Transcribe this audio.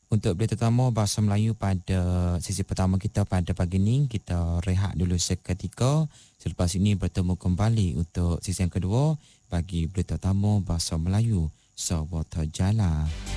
Untuk berita tamu Bahasa Melayu pada sesi pertama kita pada pagi ni, kita rehat dulu seketika. Selepas ini bertemu kembali untuk sesi yang kedua bagi berita tamu Bahasa Melayu Sawata Jala.